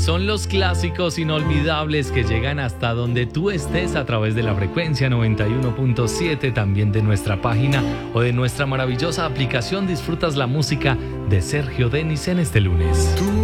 Son los clásicos inolvidables que llegan hasta donde tú estés a través de la frecuencia 91.7, también de nuestra página o de nuestra maravillosa aplicación. Disfrutas la música de Sergio Denis en este lunes.